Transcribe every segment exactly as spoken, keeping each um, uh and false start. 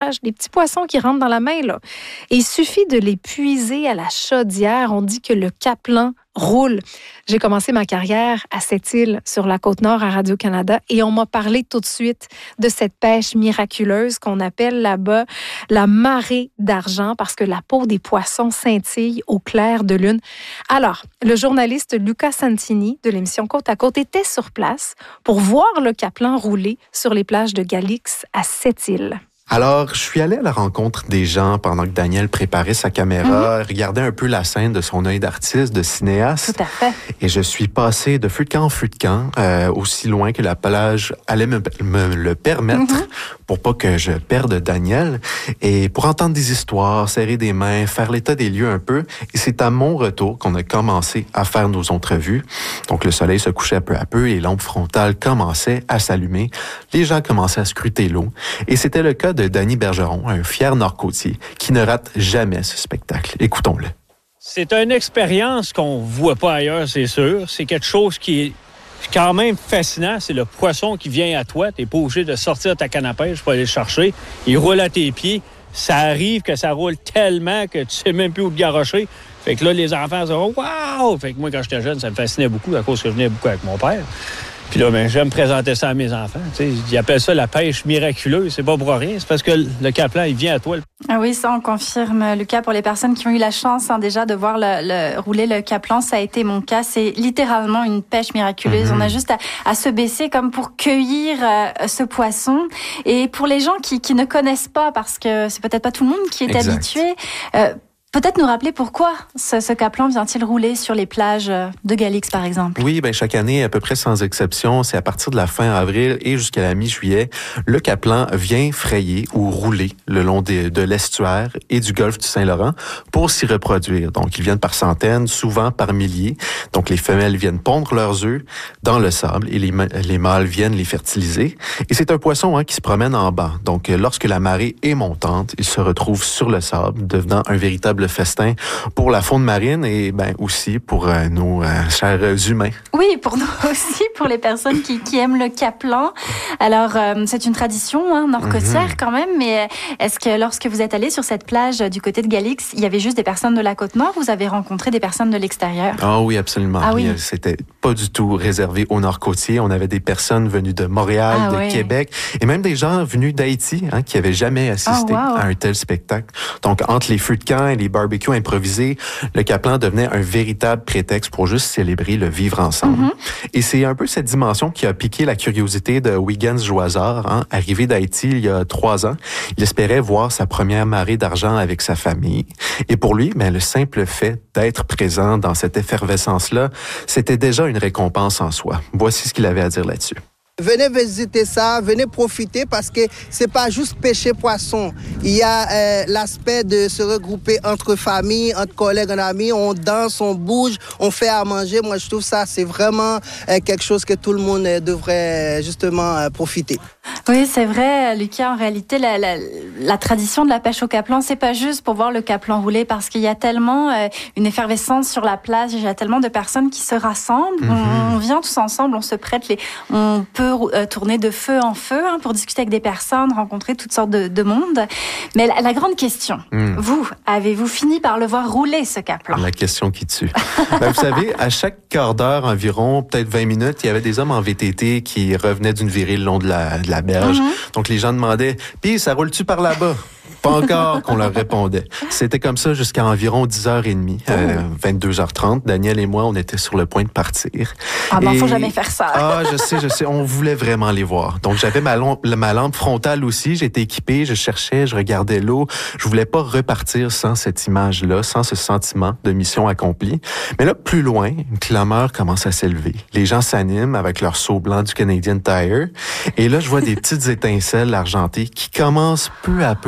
plage, des petits poissons qui rentrent dans la main, là. Et il suffit de les puiser à la chaudière. On dit que le caplan roule. J'ai commencé ma carrière à Sept-Îles, sur la Côte-Nord, à Radio-Canada, et on m'a parlé tout de suite de cette pêche miraculeuse qu'on appelle là-bas la marée d'argent, parce que la peau des poissons scintille au clair de lune. Alors, le journaliste Luca Santini de l'émission Côte à Côte était sur place pour voir le caplan rouler sur les plages de Galix à Sept-Îles. Alors, je suis allé à la rencontre des gens pendant que Daniel préparait sa caméra, mm-hmm. regardait un peu la scène de son œil d'artiste, de cinéaste. Tout à fait. Et je suis passé de feu de camp en feu de camp, euh, aussi loin que la plage allait me, me le permettre, mm-hmm. pour pas que je perde Daniel. Et pour entendre des histoires, serrer des mains, faire l'état des lieux un peu. Et c'est à mon retour qu'on a commencé à faire nos entrevues. Donc, le soleil se couchait peu à peu et les lampes frontales commençaient à s'allumer. Les gens commençaient à scruter l'eau. Et c'était le cas de Danny Bergeron, un fier nord-côtier qui ne rate jamais ce spectacle. Écoutons-le. C'est une expérience qu'on voit pas ailleurs, c'est sûr. C'est quelque chose qui est quand même fascinant. C'est le poisson qui vient à toi. T'es pas obligé de sortir ta canne à pêche pour aller le chercher. Il roule à tes pieds. Ça arrive que ça roule tellement que tu sais même plus où te garrocher. Fait que là, les enfants se disent « Wow! » Fait que moi, quand j'étais jeune, ça me fascinait beaucoup à cause que je venais beaucoup avec mon père. Puis là, ben, j'aime présenter ça à mes enfants. T'sais, ils appellent ça la pêche miraculeuse. C'est pas pour rien. C'est parce que le caplan, il vient à toi. Ah oui, ça, on confirme, Lucas. Pour les personnes qui ont eu la chance hein, déjà de voir le, le, rouler le caplan, ça a été mon cas. C'est littéralement une pêche miraculeuse. Mm-hmm. On a juste à, à se baisser comme pour cueillir euh, ce poisson. Et pour les gens qui, qui ne connaissent pas, parce que c'est peut-être pas tout le monde qui est exact. habitué... Euh, Peut-être nous rappeler pourquoi ce, ce caplan vient-il rouler sur les plages de Galix, par exemple? Oui, ben chaque année, à peu près sans exception, c'est à partir de la fin avril et jusqu'à la mi-juillet, le caplan vient frayer ou rouler le long des, de l'estuaire et du golfe du Saint-Laurent pour s'y reproduire. Donc, ils viennent par centaines, souvent par milliers. Donc, les femelles viennent pondre leurs œufs dans le sable et les, les mâles viennent les fertiliser. Et c'est un poisson hein, qui se promène en banc. Donc, lorsque la marée est montante, il se retrouve sur le sable, devenant un véritable festin pour la faune marine et ben aussi pour euh, nos euh, chers humains. Oui, pour nous aussi, pour les personnes qui, qui aiment le caplan. Alors, euh, c'est une tradition hein, nord-côtière mm-hmm. quand même, mais est-ce que lorsque vous êtes allé sur cette plage du côté de Galix, il y avait juste des personnes de la Côte-Nord ou vous avez rencontré des personnes de l'extérieur? Ah oui, absolument. Ah oui. C'était pas du tout réservé au nord-côtier. On avait des personnes venues de Montréal, ah, de oui. Québec et même des gens venus d'Haïti hein, qui avaient jamais assisté oh, wow. à un tel spectacle. Donc, entre les feux de camp et les barbecue improvisé, le caplan devenait un véritable prétexte pour juste célébrer le vivre ensemble. Mm-hmm. Et c'est un peu cette dimension qui a piqué la curiosité de Wiggins Joazard, hein, arrivé d'Haïti il y a trois ans. Il espérait voir sa première marée d'argent avec sa famille. Et pour lui, ben, le simple fait d'être présent dans cette effervescence-là, c'était déjà une récompense en soi. Voici ce qu'il avait à dire là-dessus. Venez visiter ça, venez profiter parce que c'est pas juste pêcher poisson. Il y a euh, l'aspect de se regrouper entre familles, entre collègues, en amis. On danse, on bouge, on fait à manger. Moi, je trouve ça, c'est vraiment euh, quelque chose que tout le monde euh, devrait euh, justement euh, profiter. Oui, c'est vrai, Lucas. En réalité, la, la, la tradition de la pêche au caplan, c'est pas juste pour voir le caplan rouler parce qu'il y a tellement euh, une effervescence sur la plage. Il y a tellement de personnes qui se rassemblent. Mm-hmm. On, on vient tous ensemble, on se prête les... On peut tourner de feu en feu hein, pour discuter avec des personnes, rencontrer toutes sortes de, de monde. Mais la, la grande question, mm. vous, avez-vous fini par le voir rouler, ce caplan? La question qui tue. Ben, vous savez, à chaque quart d'heure environ, peut-être vingt minutes, il y avait des hommes en V T T qui revenaient d'une virée le long de la, de la berge. Mm-hmm. Donc, les gens demandaient « Puis, ça roule-tu par là-bas? » Pas encore qu'on leur répondait. C'était comme ça jusqu'à environ dix heures trente, oh. euh, vingt-deux heures trente. Daniel et moi, on était sur le point de partir. Ah ben, et... faut jamais faire ça. Ah, je sais, je sais. On voulait vraiment les voir. Donc, j'avais ma, lampe, ma lampe frontale aussi. J'étais équipé, je cherchais, je regardais l'eau. Je voulais pas repartir sans cette image-là, sans ce sentiment de mission accomplie. Mais là, plus loin, une clameur commence à s'élever. Les gens s'animent avec leur seau blanc du Canadian Tire. Et là, je vois des petites étincelles argentées qui commencent peu à peu à déferler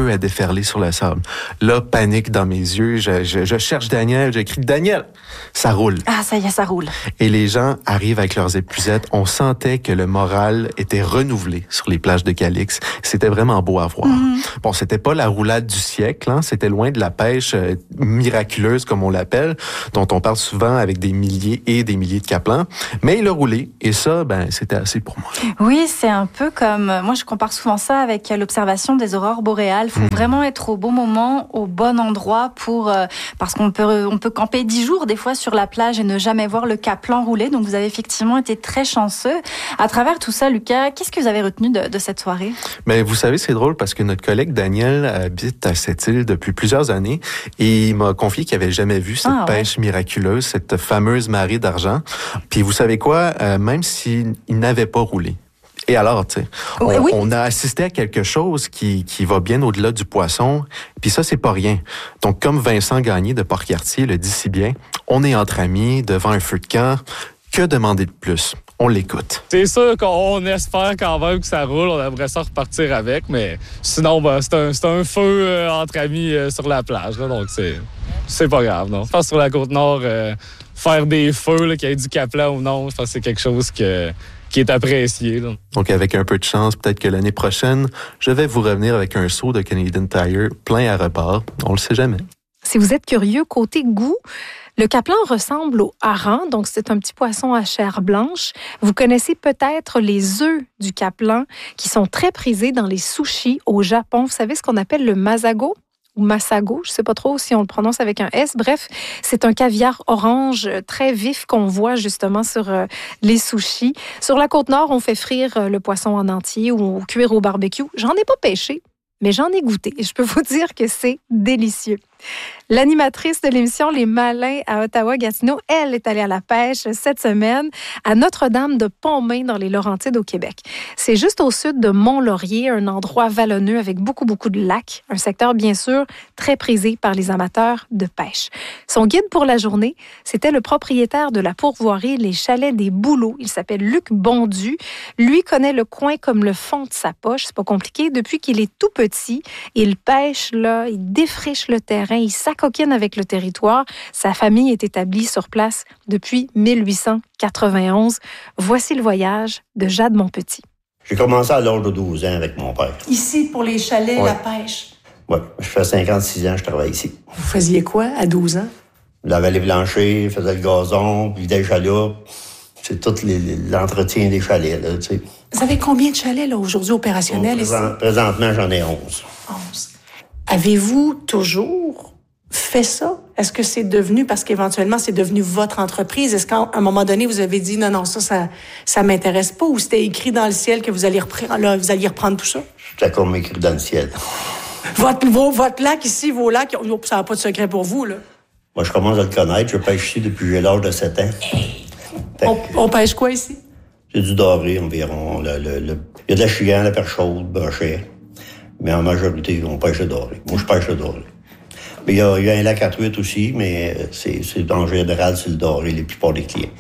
déferler sur le sable. Là, panique dans mes yeux, je, je, je cherche Daniel, j'écris « Daniel! » Ça roule. Ah, ça y est, ça roule. Et les gens arrivent avec leurs épuisettes. On sentait que le moral était renouvelé sur les plages de Calix. C'était vraiment beau à voir. Mm-hmm. Bon, c'était pas la roulade du siècle, hein? C'était loin de la pêche euh, miraculeuse, comme on l'appelle, dont on parle souvent avec des milliers et des milliers de capelans. Mais il a roulé, et ça, ben, c'était assez pour moi. Oui, c'est un peu comme... Moi, je compare souvent ça avec l'observation des aurores boréales. Il faut mmh. vraiment être au bon moment, au bon endroit, pour euh, parce qu'on peut, on peut camper dix jours, des fois, sur la plage et ne jamais voir le caplan rouler. Donc, vous avez effectivement été très chanceux. À travers tout ça, Lucas, qu'est-ce que vous avez retenu de, de cette soirée? Mais vous savez, c'est drôle parce que notre collègue Daniel habite à cette île depuis plusieurs années et il m'a confié qu'il n'avait jamais vu cette ah, pêche ouais. miraculeuse, cette fameuse marée d'argent. Puis vous savez quoi? Euh, même s'il n'avait pas roulé. Et alors, tu sais, on, oui. on a assisté à quelque chose qui, qui va bien au-delà du poisson. Puis ça, c'est pas rien. Donc, comme Vincent Gagné de Port-Cartier le dit si bien, on est entre amis, devant un feu de camp. Que demander de plus? On l'écoute. C'est sûr qu'on espère quand même que ça roule. On aimerait ça repartir avec, mais sinon, ben, c'est, un, c'est un feu euh, entre amis euh, sur la plage. Là, donc, c'est, c'est pas grave, non? Je pense que sur la Côte-Nord, euh, faire des feux, là, qu'il y ait du caplan ou non, je pense que c'est quelque chose que... qui est apprécié. Là. Donc, avec un peu de chance, peut-être que l'année prochaine, je vais vous revenir avec un seau de Canadian Tire plein à repart. On le sait jamais. Si vous êtes curieux, côté goût, le caplan ressemble au hareng, donc c'est un petit poisson à chair blanche. Vous connaissez peut-être les œufs du caplan qui sont très prisés dans les sushis au Japon. Vous savez ce qu'on appelle le masago? Ou Masago, je ne sais pas trop si on le prononce avec un S. Bref, c'est un caviar orange très vif qu'on voit justement sur euh, les sushis. Sur la Côte-Nord, on fait frire euh, le poisson en entier ou cuire au barbecue. J'en ai pas pêché, mais j'en ai goûté. Et je peux vous dire que c'est délicieux. L'animatrice de l'émission Les Malins à Ottawa-Gatineau, elle est allée à la pêche cette semaine à Notre-Dame de Pontmain dans les Laurentides au Québec. C'est juste au sud de Mont-Laurier, un endroit vallonneux avec beaucoup, beaucoup de lacs. Un secteur, bien sûr, très prisé par les amateurs de pêche. Son guide pour la journée, c'était le propriétaire de la pourvoirie Les Chalets des Bouleaux. Il s'appelle Luc Bondu. Lui connaît le coin comme le fond de sa poche. C'est pas compliqué. Depuis qu'il est tout petit, il pêche là, il défriche le terrain. Il s'acoquine avec le territoire. Sa famille est établie sur place depuis mille huit cent quatre-vingt-onze. Voici le voyage de Jade Monpetit. J'ai commencé à l'âge de douze ans avec mon père. Ici, pour les chalets, ouais. La pêche? Oui, je fais cinquante-six ans, je travaille ici. Vous faisiez quoi à douze ans? Je lavais les planchers, faisais le gazon, vidais les chaloupes. C'est tout les, l'entretien des chalets, là, tu sais. Vous avez combien de chalets, là, aujourd'hui, opérationnels? Bon, présent, présentement, j'en ai onze. onze. Avez-vous toujours fait ça? Est-ce que c'est devenu, parce qu'éventuellement, c'est devenu votre entreprise? Est-ce qu'à un moment donné, vous avez dit, non, non, ça, ça, ça m'intéresse pas? Ou c'était écrit dans le ciel que vous alliez reprendre, là, vous alliez reprendre tout ça? C'était comme écrit dans le ciel. Votre, vos, votre lac ici, vos lacs, ça n'a pas de secret pour vous, là? Moi, je commence à le connaître. Je pêche ici depuis j'ai l'âge de sept ans. Hey. On, on pêche quoi ici? C'est du doré environ. Le, le, le... Il y a de la chienne, la perche chaude, brochet. Mais en majorité, on pêche le doré. Moi, je pêche le doré. Mais il y a, il y a un lac à truite aussi, mais c'est, c'est en général, c'est le doré, les plupart des clients.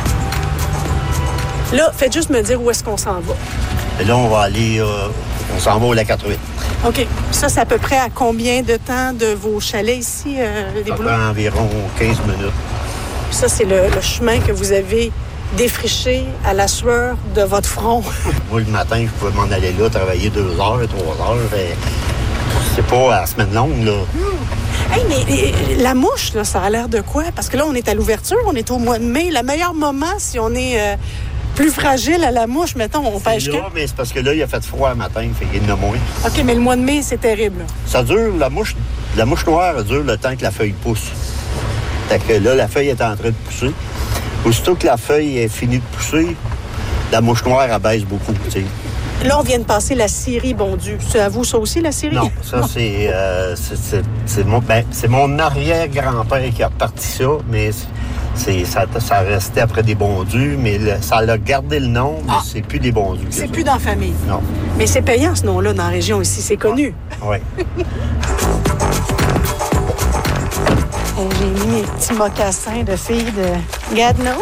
Là, faites juste me dire où est-ce qu'on s'en va. Et là, on va aller... Euh, on s'en va au lac à truite. OK. Ça, c'est à peu près à combien de temps de vos chalets ici, euh, les Bouleaux? Environ quinze minutes. Ça, c'est le, le chemin que vous avez défriché à la sueur de votre front. Moi, le matin, je pouvais m'en aller là, travailler deux heures, trois heures. Et c'est pas à la semaine longue, là. Mmh. Hey, mais la mouche, là, ça a l'air de quoi? Parce que là, on est à l'ouverture, on est au mois de mai. Le meilleur moment, si on est euh, plus fragile à la mouche, mettons, on pêche que... mais c'est parce que là, il a fait froid le matin, fait qu'il y en a moins. OK, mais le mois de mai, c'est terrible. Là. Ça dure, la mouche, la mouche noire, elle dure le temps que la feuille pousse. Fait que là, la feuille est en train de pousser. Aussitôt que la feuille est finie de pousser, la mouche noire, elle baisse beaucoup, tu sais. Là, on vient de passer la scierie bondue. C'est à vous, ça aussi, la scierie? Non, ça, non. C'est, euh, c'est, c'est, c'est, mon, ben, c'est mon arrière-grand-père qui a reparti ça, mais c'est, ça, ça restait après des bondus, mais le, ça a gardé le nom, mais ah. c'est plus des bondus. C'est plus dans la famille? Non. Mais c'est payant, ce nom-là, dans la région ici, c'est connu. Oui. J'ai mis mes petits mocassins de fille de Gatineau.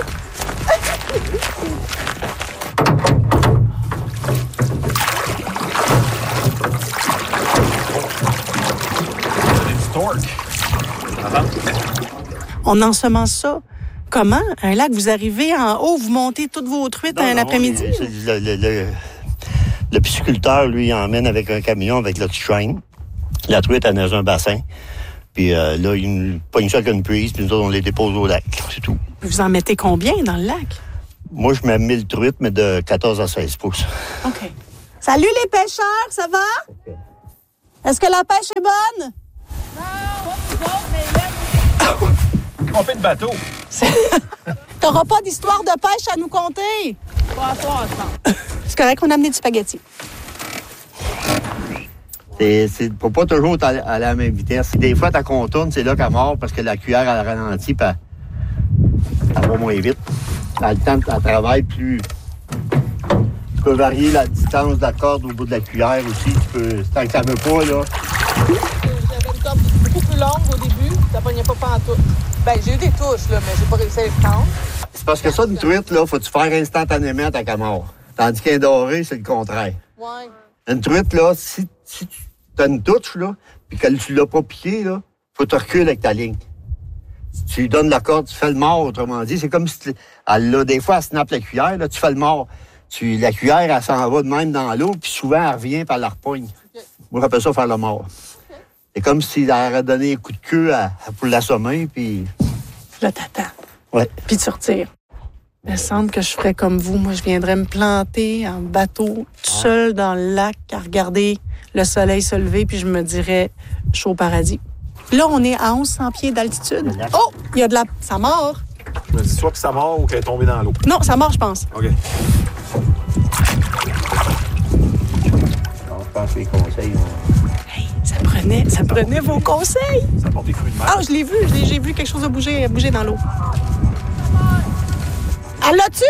York. Avant. On ensemence ça. Comment? Un lac, vous arrivez en haut, vous montez toutes vos truites non, un non, après-midi? Le, le, le, le pisciculteur, lui, il emmène avec un camion avec l'oxytrain. La truite, elle est dans un bassin. Puis euh, là, il pogne ça avec une prise, puis nous autres, on les dépose au lac. C'est tout. Vous en mettez combien dans le lac? Moi, je mets mille truites, mais de quatorze à seize pouces. OK. Salut les pêcheurs, ça va? Okay. Est-ce que la pêche est bonne? Non, mais on fait de bateau. T'auras pas d'histoire de pêche à nous conter? Pas à toi, attends. C'est correct qu'on a amené du spaghetti. C'est, c'est faut pas toujours aller à la même vitesse. Des fois, ta contourne, c'est là qu'elle mord parce que la cuillère, elle ralentit, puis elle, elle va moins vite. Dans le temps, elle travaille plus. Tu peux varier la distance de la corde au bout de la cuillère aussi. Tu peux, tant que ça veut pas, là. J'avais une corde beaucoup plus longue au début. Ça pognait pas pantoute. Ben, j'ai eu des touches, là, mais j'ai pas réussi à les prendre. C'est parce que ça, une truite, là, faut-tu faire instantanément ta camorre. Tandis qu'un doré, c'est le contraire. Ouais. Une truite, là, si, si tu as une touche, là, puis que tu l'as pas piqué, là, faut te reculer avec ta ligne. Si tu lui donnes la corde, tu fais le mort, autrement dit. C'est comme si tu, elle, là, des fois, elle snappe la cuillère, là, tu fais le mort. Tu, la cuillère, elle s'en va de même dans l'eau, puis souvent, elle revient par la repogne. Okay. Moi, j'appelle ça faire le mort. Okay. C'est comme si elle aurait donné un coup de queue à, à, pour l'assommer, puis... Là, t'attends. Ouais. Puis tu retires. Il me semble que je ferais comme vous. Moi, je viendrais me planter en bateau, tout seul dans le lac, à regarder le soleil se lever, puis je me dirais, je suis au paradis. Là, on est à mille cent pieds d'altitude. Oh! Il y a de la... Ça mord. Je me dis soit que ça mord ou qu'elle est tombée dans l'eau. Non, ça mord, je pense. OK. On pense les conseils. On... Hey, ça prenait, ça prenait vos conseils. Ça porte des fruits de mer. Ah, je l'ai vu. Je l'ai, j'ai vu quelque chose a bougé, bouger dans l'eau. Elle l'a-tu?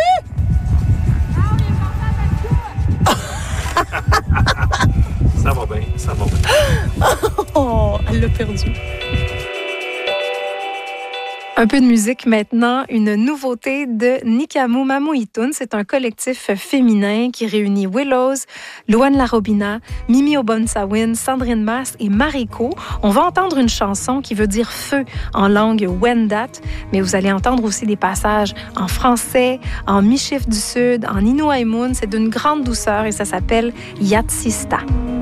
Ça va bien, ça va bien. Oh, elle l'a perdu. Un peu de musique maintenant, une nouveauté de Nikamu Mamuitun. C'est un collectif féminin qui réunit Willows, Luan Larobina, Mimi Obonsawin, Sandrine Masse et Mariko. On va entendre une chanson qui veut dire feu en langue Wendat, mais vous allez entendre aussi des passages en français, en Michif du Sud, en Inuaimun. C'est d'une grande douceur et ça s'appelle Yatsista.